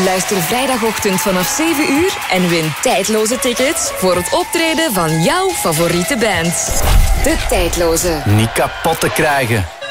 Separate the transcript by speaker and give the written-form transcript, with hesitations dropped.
Speaker 1: Luister vrijdagochtend vanaf 7 uur en win tijdloze tickets voor het optreden van jouw favoriete band. De Tijdloze.
Speaker 2: Niet kapot te krijgen.